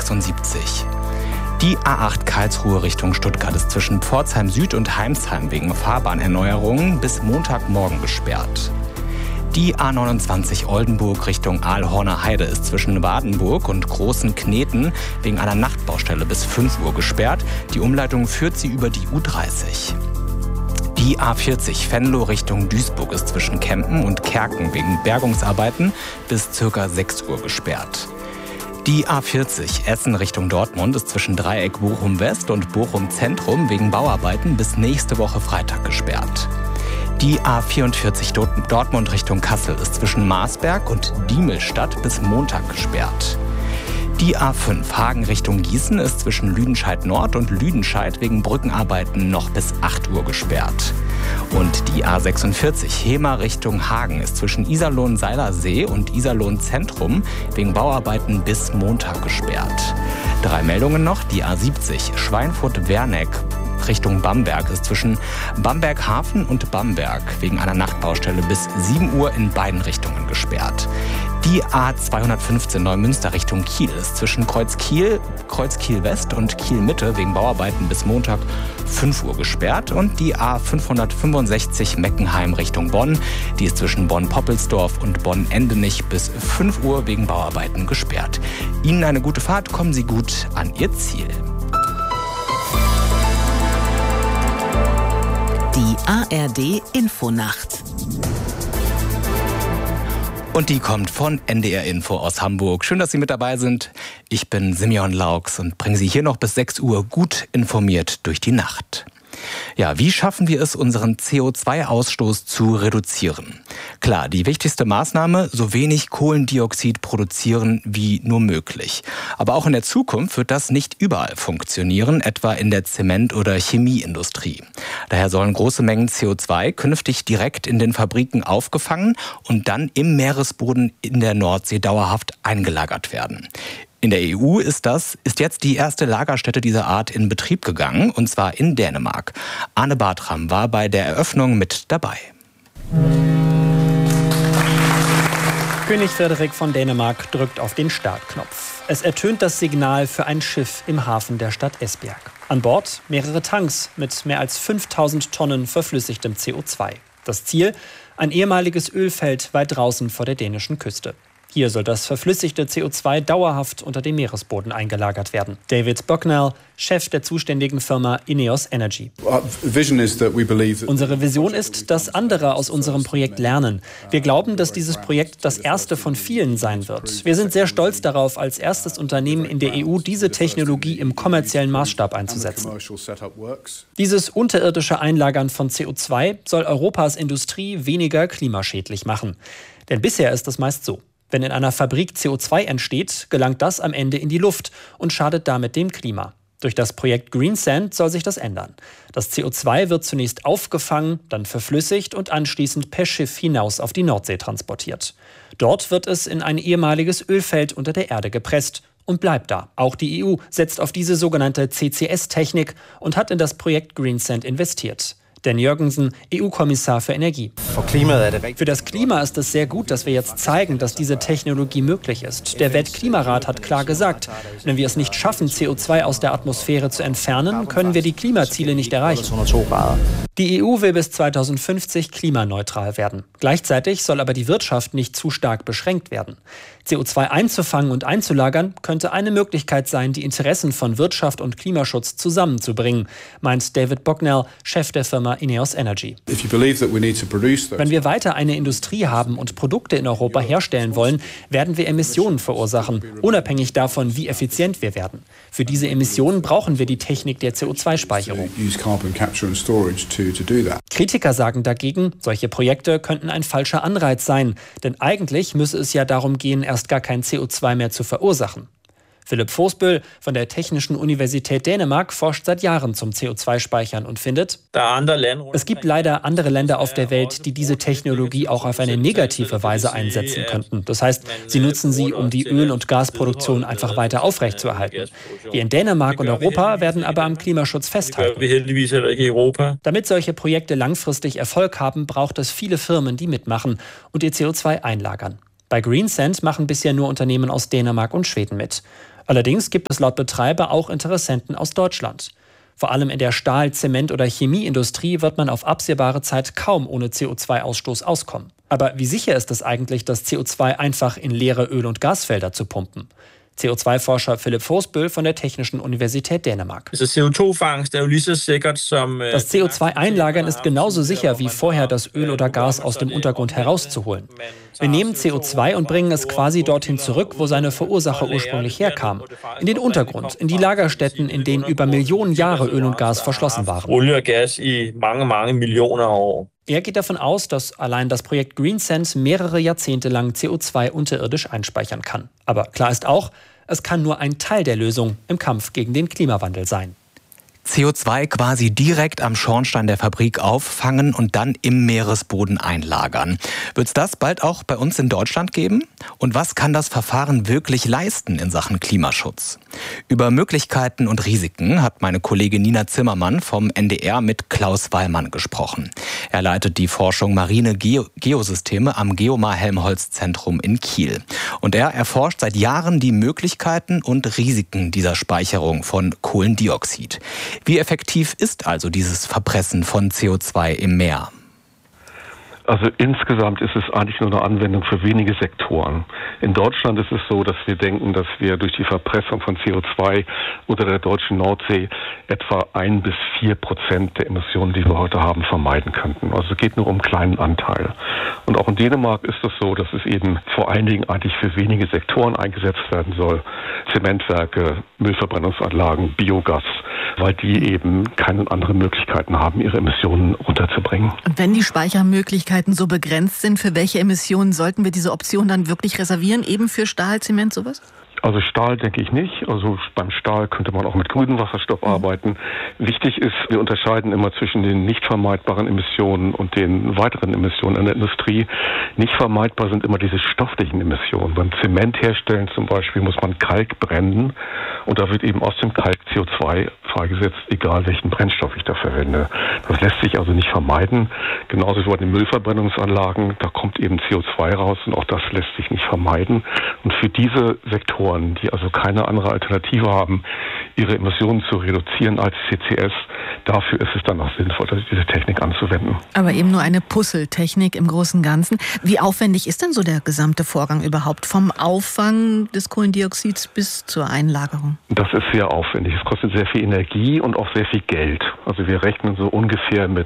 A76. Die A8 Karlsruhe Richtung Stuttgart ist zwischen Pforzheim Süd und Heimsheim wegen Fahrbahnerneuerungen bis Montagmorgen gesperrt. Die A29 Oldenburg Richtung Aalhorner Heide ist zwischen Wadenburg und Großen Kneten wegen einer Nachtbaustelle bis 5 Uhr gesperrt. Die Umleitung führt sie über die U30. Die A40 Venlo Richtung Duisburg ist zwischen Kempen und Kerken wegen Bergungsarbeiten bis ca. 6 Uhr gesperrt. Die A40 Essen Richtung Dortmund ist zwischen Dreieck Bochum West und Bochum Zentrum wegen Bauarbeiten bis nächste Woche Freitag gesperrt. Die A44 Dortmund Richtung Kassel ist zwischen Marsberg und Diemelstadt bis Montag gesperrt. Die A5 Hagen Richtung Gießen ist zwischen Lüdenscheid Nord und Lüdenscheid wegen Brückenarbeiten noch bis 8 Uhr gesperrt. Und die A46 Hemer Richtung Hagen ist zwischen Iserlohn-Seilersee und Iserlohn-Zentrum wegen Bauarbeiten bis Montag gesperrt. 3 Meldungen noch. Die A70 Schweinfurt-Werneck Richtung Bamberg ist zwischen Bamberg-Hafen und Bamberg wegen einer Nachtbaustelle bis 7 Uhr in beiden Richtungen gesperrt. Die A215 Neumünster Richtung Kiel ist zwischen Kreuz Kiel West und Kiel Mitte wegen Bauarbeiten bis Montag 5 Uhr gesperrt. Und die A565 Meckenheim Richtung Bonn, die ist zwischen Bonn-Poppelsdorf und Bonn-Endenich bis 5 Uhr wegen Bauarbeiten gesperrt. Ihnen eine gute Fahrt, kommen Sie gut an Ihr Ziel. Die ARD Infonacht. Und die kommt von NDR Info aus Hamburg. Schön, dass Sie mit dabei sind. Ich bin Simeon Laux und bringe Sie hier noch bis 6 Uhr gut informiert durch die Nacht. Ja, wie schaffen wir es, unseren CO2-Ausstoß zu reduzieren? Klar, die wichtigste Maßnahme, so wenig Kohlendioxid produzieren wie nur möglich. Aber auch in der Zukunft wird das nicht überall funktionieren, etwa in der Zement- oder Chemieindustrie. Daher sollen große Mengen CO2 künftig direkt in den Fabriken aufgefangen und dann im Meeresboden in der Nordsee dauerhaft eingelagert werden. In der EU ist jetzt die erste Lagerstätte dieser Art in Betrieb gegangen, und zwar in Dänemark. Arne Bartram war bei der Eröffnung mit dabei. König Frederik von Dänemark drückt auf den Startknopf. Es ertönt das Signal für ein Schiff im Hafen der Stadt Esbjerg. An Bord mehrere Tanks mit mehr als 5000 Tonnen verflüssigtem CO2. Das Ziel? Ein ehemaliges Ölfeld weit draußen vor der dänischen Küste. Hier soll das verflüssigte CO2 dauerhaft unter dem Meeresboden eingelagert werden. David Bucknell, Chef der zuständigen Firma INEOS Energy. Unsere Vision ist, dass andere aus unserem Projekt lernen. Wir glauben, dass dieses Projekt das erste von vielen sein wird. Wir sind sehr stolz darauf, als erstes Unternehmen in der EU diese Technologie im kommerziellen Maßstab einzusetzen. Dieses unterirdische Einlagern von CO2 soll Europas Industrie weniger klimaschädlich machen. Denn bisher ist es meist so. Wenn in einer Fabrik CO2 entsteht, gelangt das am Ende in die Luft und schadet damit dem Klima. Durch das Projekt Greensand soll sich das ändern. Das CO2 wird zunächst aufgefangen, dann verflüssigt und anschließend per Schiff hinaus auf die Nordsee transportiert. Dort wird es in ein ehemaliges Ölfeld unter der Erde gepresst und bleibt da. Auch die EU setzt auf diese sogenannte CCS-Technik und hat in das Projekt Greensand investiert. Dan Jørgensen, EU-Kommissar für Energie. Für das Klima ist es sehr gut, dass wir jetzt zeigen, dass diese Technologie möglich ist. Der Weltklimarat hat klar gesagt, wenn wir es nicht schaffen, CO2 aus der Atmosphäre zu entfernen, können wir die Klimaziele nicht erreichen. Die EU will bis 2050 klimaneutral werden. Gleichzeitig soll aber die Wirtschaft nicht zu stark beschränkt werden. CO2 einzufangen und einzulagern könnte eine Möglichkeit sein, die Interessen von Wirtschaft und Klimaschutz zusammenzubringen, meint David Bucknell, Chef der Firma INEOS Energy. Wenn wir weiter eine Industrie haben und Produkte in Europa herstellen wollen, werden wir Emissionen verursachen, unabhängig davon, wie effizient wir werden. Für diese Emissionen brauchen wir die Technik der CO2-Speicherung. Kritiker sagen dagegen, solche Projekte könnten ein falscher Anreiz sein, denn eigentlich müsse es ja darum gehen, erst gar kein CO2 mehr zu verursachen. Philipp Voßböhl von der Technischen Universität Dänemark forscht seit Jahren zum CO2-Speichern und findet, es gibt leider andere Länder auf der Welt, die diese Technologie auch auf eine negative Weise einsetzen könnten. Das heißt, sie nutzen sie, um die Öl- und Gasproduktion einfach weiter aufrechtzuerhalten. Wir in Dänemark und Europa werden aber am Klimaschutz festhalten. Damit solche Projekte langfristig Erfolg haben, braucht es viele Firmen, die mitmachen und ihr CO2 einlagern. Bei Greensand machen bisher nur Unternehmen aus Dänemark und Schweden mit. Allerdings gibt es laut Betreiber auch Interessenten aus Deutschland. Vor allem in der Stahl-, Zement- oder Chemieindustrie wird man auf absehbare Zeit kaum ohne CO2-Ausstoß auskommen. Aber wie sicher ist es eigentlich, das CO2 einfach in leere Öl- und Gasfelder zu pumpen? CO2-Forscher Philipp Forsbøl von der Technischen Universität Dänemark. Das CO2-Einlagern ist genauso sicher wie vorher das Öl oder Gas aus dem Untergrund herauszuholen. Wir nehmen CO2 und bringen es quasi dorthin zurück, wo seine Verursacher ursprünglich herkamen. In den Untergrund, in die Lagerstätten, in denen über Millionen Jahre Öl und Gas verschlossen waren. Er geht davon aus, dass allein das Projekt Greensand mehrere Jahrzehnte lang CO2 unterirdisch einspeichern kann. Aber klar ist auch, es kann nur ein Teil der Lösung im Kampf gegen den Klimawandel sein. CO2 quasi direkt am Schornstein der Fabrik auffangen und dann im Meeresboden einlagern. Wird es das bald auch bei uns in Deutschland geben? Und was kann das Verfahren wirklich leisten in Sachen Klimaschutz? Über Möglichkeiten und Risiken hat meine Kollegin Nina Zimmermann vom NDR mit Klaus Wallmann gesprochen. Er leitet die Forschung Marine Geosysteme am Geomar-Helmholtz-Zentrum in Kiel. Und er erforscht seit Jahren die Möglichkeiten und Risiken dieser Speicherung von Kohlendioxid. Wie effektiv ist also dieses Verpressen von CO2 im Meer? Also insgesamt ist es eigentlich nur eine Anwendung für wenige Sektoren. In Deutschland ist es so, dass wir denken, dass wir durch die Verpressung von CO2 unter der deutschen Nordsee etwa 1-4% der Emissionen, die wir heute haben, vermeiden könnten. Also es geht nur um einen kleinen Anteil. Und auch in Dänemark ist es so, dass es eben vor allen Dingen eigentlich für wenige Sektoren eingesetzt werden soll. Zementwerke, Müllverbrennungsanlagen, Biogas, weil die eben keine anderen Möglichkeiten haben, ihre Emissionen runterzubringen. Und wenn die Speichermöglichkeiten so begrenzt sind, für welche Emissionen sollten wir diese Option dann wirklich reservieren? Eben für Stahl, Zement, sowas? Also Stahl denke ich nicht. Also beim Stahl könnte man auch mit grünem Wasserstoff arbeiten. Wichtig ist, wir unterscheiden immer zwischen den nicht vermeidbaren Emissionen und den weiteren Emissionen in der Industrie. Nicht vermeidbar sind immer diese stofflichen Emissionen. Beim Zement herstellen zum Beispiel muss man Kalk brennen und da wird eben aus dem Kalk CO2 freigesetzt, egal welchen Brennstoff ich da verwende. Das lässt sich also nicht vermeiden. Genauso wie bei den Müllverbrennungsanlagen, da kommt eben CO2 raus und auch das lässt sich nicht vermeiden. Und für diese Sektoren, die also keine andere Alternative haben, ihre Emissionen zu reduzieren als CCS, dafür ist es dann auch sinnvoll, diese Technik anzuwenden. Aber eben nur eine Puzzletechnik im Großen und Ganzen. Wie aufwendig ist denn so der gesamte Vorgang überhaupt? Vom Auffangen des Kohlendioxids bis zur Einlagerung? Das ist sehr aufwendig. Es kostet sehr viel Energie und auch sehr viel Geld. Also wir rechnen so ungefähr mit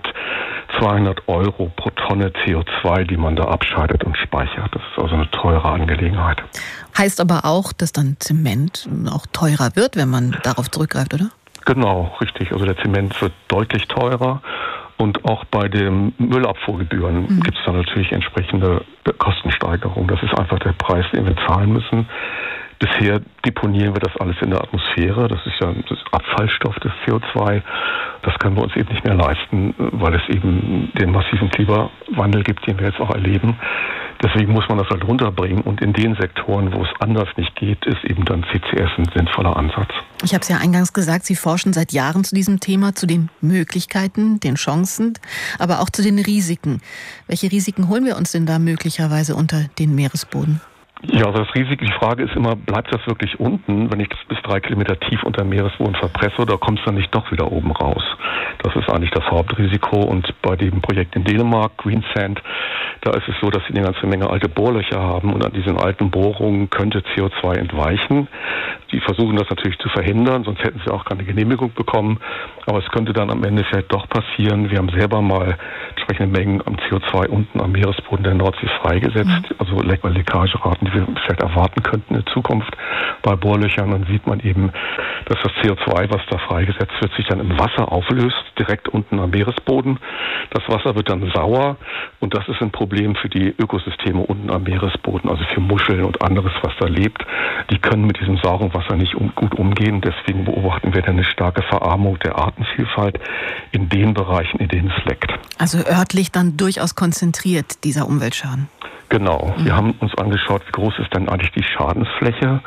200 € pro Tonne CO2, die man da abscheidet und speichert. Das ist also eine teure Angelegenheit. Heißt aber auch, dass dann Zement auch teurer wird, wenn man darauf zurückgreift, oder? Genau, richtig. Also der Zement wird deutlich teurer. Und auch bei den Müllabfuhrgebühren gibt es dann natürlich entsprechende Kostensteigerungen. Das ist einfach der Preis, den wir zahlen müssen. Bisher deponieren wir das alles in der Atmosphäre. Das ist ja das Abfallstoff des CO2. Das können wir uns eben nicht mehr leisten, weil es eben den massiven Klimawandel gibt, den wir jetzt auch erleben. Deswegen muss man das halt runterbringen. Und in den Sektoren, wo es anders nicht geht, ist eben dann CCS ein sinnvoller Ansatz. Ich habe es ja eingangs gesagt, Sie forschen seit Jahren zu diesem Thema, zu den Möglichkeiten, den Chancen, aber auch zu den Risiken. Welche Risiken holen wir uns denn da möglicherweise unter den Meeresboden? Ja, also das Risiko, die Frage ist immer, bleibt das wirklich unten, wenn ich das bis 3 Kilometer tief unter dem Meeresboden verpresse, oder kommt es dann nicht doch wieder oben raus? Das ist eigentlich das Hauptrisiko. Und bei dem Projekt in Dänemark, Greensand, da ist es so, dass sie eine ganze Menge alte Bohrlöcher haben und an diesen alten Bohrungen könnte CO2 entweichen. Die versuchen das natürlich zu verhindern, sonst hätten sie auch keine Genehmigung bekommen. Aber es könnte dann am Ende vielleicht doch passieren. Wir haben selber mal entsprechende Mengen am CO2 unten am Meeresboden der Nordsee freigesetzt. Also Leckageraten, die wir vielleicht erwarten könnten in Zukunft bei Bohrlöchern. Dann sieht man eben, dass das CO2, was da freigesetzt wird, sich dann im Wasser auflöst, direkt unten am Meeresboden. Das Wasser wird dann sauer und das ist ein Problem für die Ökosysteme unten am Meeresboden, also für Muscheln und anderes, was da lebt. Die können mit diesem sauren Wasser nicht gut umgehen. Deswegen beobachten wir dann eine starke Verarmung der Artenvielfalt in den Bereichen, in denen es leckt. Also örtlich dann durchaus konzentriert, dieser Umweltschaden. Genau. Wir haben uns angeschaut, wie groß ist dann eigentlich die Schadensfläche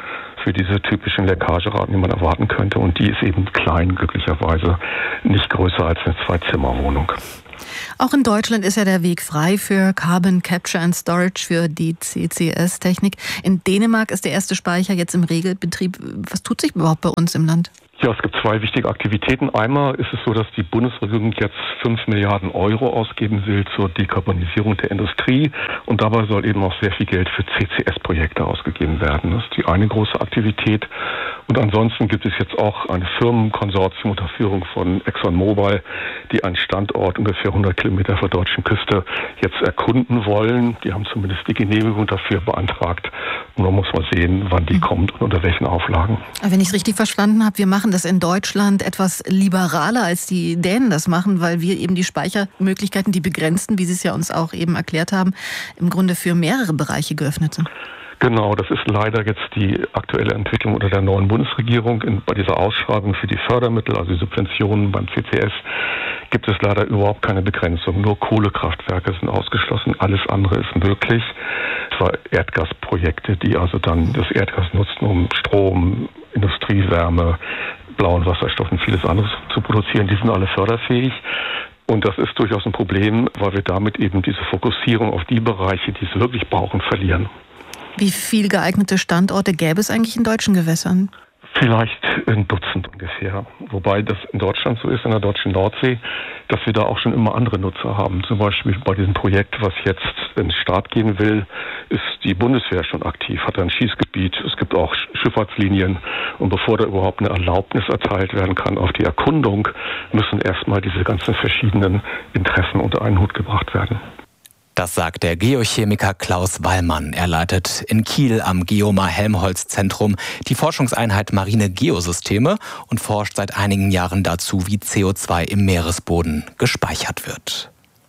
für diese typischen Leckageraten, die man erwarten könnte. Und die ist eben klein, glücklicherweise nicht größer als eine 2-Zimmer-Wohnung. Auch in Deutschland ist ja der Weg frei für Carbon Capture and Storage, für die CCS-Technik. In Dänemark ist der erste Speicher jetzt im Regelbetrieb. Was tut sich überhaupt bei uns im Land? Ja, es gibt 2 wichtige Aktivitäten. Einmal ist es so, dass die Bundesregierung jetzt 5 Milliarden Euro ausgeben will zur Dekarbonisierung der Industrie. Und dabei soll eben auch sehr viel Geld für CCS-Projekte ausgegeben werden. Das ist die eine große Aktivität. Und ansonsten gibt es jetzt auch ein Firmenkonsortium unter Führung von ExxonMobil, die einen Standort ungefähr 100 Kilometer vor der deutschen Küste jetzt erkunden wollen. Die haben zumindest die Genehmigung dafür beantragt. Und man muss mal sehen, wann die kommt und unter welchen Auflagen. Wenn ich es richtig verstanden habe, wir machen das in Deutschland etwas liberaler, als die Dänen das machen, weil wir eben die Speichermöglichkeiten, die begrenzten, wie Sie es ja uns auch eben erklärt haben, im Grunde für mehrere Bereiche geöffnet sind. Genau, das ist leider jetzt die aktuelle Entwicklung unter der neuen Bundesregierung. Bei dieser Ausschreibung für die Fördermittel, also die Subventionen beim CCS, gibt es leider überhaupt keine Begrenzung. Nur Kohlekraftwerke sind ausgeschlossen, alles andere ist möglich. Zwar Erdgasprojekte, die also dann das Erdgas nutzen, um Strom, Industriewärme, blauen Wasserstoff und vieles anderes zu produzieren, die sind alle förderfähig. Und das ist durchaus ein Problem, weil wir damit eben diese Fokussierung auf die Bereiche, die es wirklich brauchen, verlieren. Wie viele geeignete Standorte gäbe es eigentlich in deutschen Gewässern? Vielleicht ein Dutzend ungefähr. Wobei das in Deutschland so ist, in der deutschen Nordsee, dass wir da auch schon immer andere Nutzer haben. Zum Beispiel bei diesem Projekt, was jetzt in den Start gehen will, ist die Bundeswehr schon aktiv, hat ein Schießgebiet. Es gibt auch Schifffahrtslinien. Und bevor da überhaupt eine Erlaubnis erteilt werden kann auf die Erkundung, müssen erstmal diese ganzen verschiedenen Interessen unter einen Hut gebracht werden. Das sagt der Geochemiker Klaus Wallmann. Er leitet in Kiel am Geomar-Helmholtz-Zentrum die Forschungseinheit Marine Geosysteme und forscht seit einigen Jahren dazu, wie CO2 im Meeresboden gespeichert wird.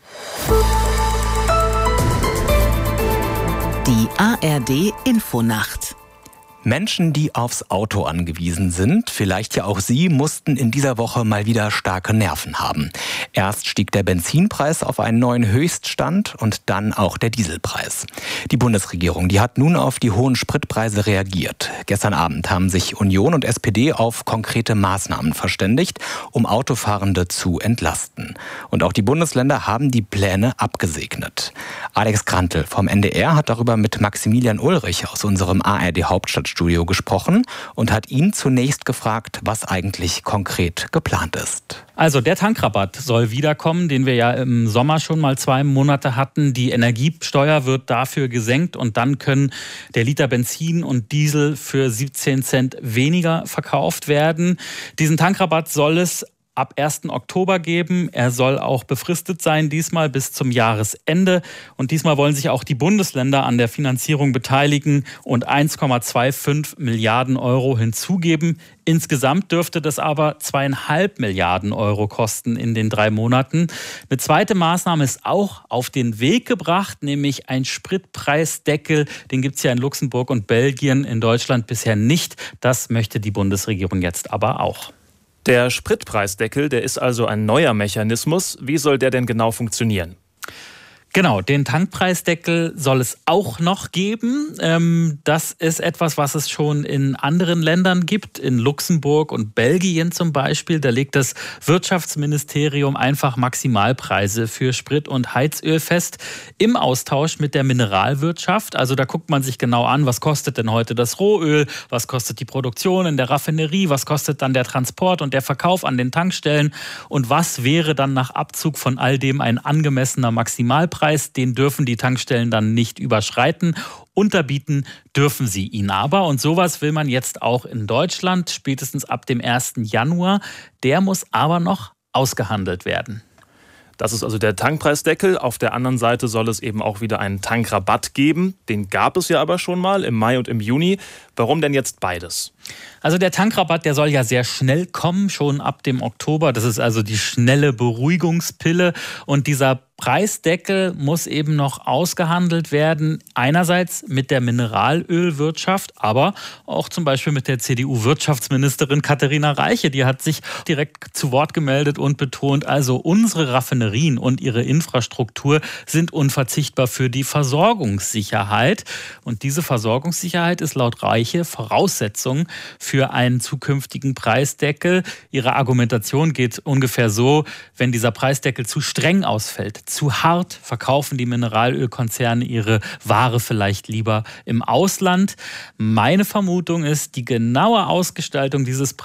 Die ARD-Infonacht. Menschen, die aufs Auto angewiesen sind, vielleicht ja auch Sie, mussten in dieser Woche mal wieder starke Nerven haben. Erst stieg der Benzinpreis auf einen neuen Höchststand und dann auch der Dieselpreis. Die Bundesregierung, die hat nun auf die hohen Spritpreise reagiert. Gestern Abend haben sich Union und SPD auf konkrete Maßnahmen verständigt, um Autofahrende zu entlasten. Und auch die Bundesländer haben die Pläne abgesegnet. Alex Krantl vom NDR hat darüber mit Maximilian Ulrich aus unserem ARD-Hauptstadtstudio gesprochen und hat ihn zunächst gefragt, was eigentlich konkret geplant ist. Also der Tankrabatt soll wiederkommen, den wir ja im Sommer schon mal 2 Monate hatten. Die Energiesteuer wird dafür gesenkt und dann können der Liter Benzin und Diesel für 17 Cent weniger verkauft werden. Diesen Tankrabatt soll es ab 1. Oktober geben. Er soll auch befristet sein, diesmal bis zum Jahresende. Und diesmal wollen sich auch die Bundesländer an der Finanzierung beteiligen und 1,25 Milliarden Euro hinzugeben. Insgesamt dürfte das aber 2,5 Milliarden Euro kosten in den 3 Monaten. Eine zweite Maßnahme ist auch auf den Weg gebracht, nämlich ein Spritpreisdeckel. Den gibt es ja in Luxemburg und Belgien, in Deutschland bisher nicht. Das möchte die Bundesregierung jetzt aber auch. Der Spritpreisdeckel, der ist also ein neuer Mechanismus. Wie soll der denn genau funktionieren? Genau, den Tankpreisdeckel soll es auch noch geben. Das ist etwas, was es schon in anderen Ländern gibt, in Luxemburg und Belgien zum Beispiel. Da legt das Wirtschaftsministerium einfach Maximalpreise für Sprit und Heizöl fest im Austausch mit der Mineralwirtschaft. Also da guckt man sich genau an, was kostet denn heute das Rohöl, was kostet die Produktion in der Raffinerie, was kostet dann der Transport und der Verkauf an den Tankstellen und was wäre dann nach Abzug von all dem ein angemessener Maximalpreis. Den dürfen die Tankstellen dann nicht überschreiten. Unterbieten dürfen sie ihn aber. Und sowas will man jetzt auch in Deutschland, spätestens ab dem 1. Januar. Der muss aber noch ausgehandelt werden. Das ist also der Tankpreisdeckel. Auf der anderen Seite soll es eben auch wieder einen Tankrabatt geben. Den gab es ja aber schon mal im Mai und im Juni. Warum denn jetzt beides? Also der Tankrabatt, der soll ja sehr schnell kommen, schon ab dem Oktober. Das ist also die schnelle Beruhigungspille. Und dieser Preisdeckel muss eben noch ausgehandelt werden. Einerseits mit der Mineralölwirtschaft, aber auch zum Beispiel mit der CDU-Wirtschaftsministerin Katharina Reiche. Die hat sich direkt zu Wort gemeldet und betont, also unsere Raffinerien und ihre Infrastruktur sind unverzichtbar für die Versorgungssicherheit. Und diese Versorgungssicherheit ist laut Reiche Voraussetzung für einen zukünftigen Preisdeckel. Ihre Argumentation geht ungefähr so: Wenn dieser Preisdeckel zu streng ausfällt, zu hart, verkaufen die Mineralölkonzerne ihre Ware vielleicht lieber im Ausland. Meine Vermutung ist, die genaue Ausgestaltung dieses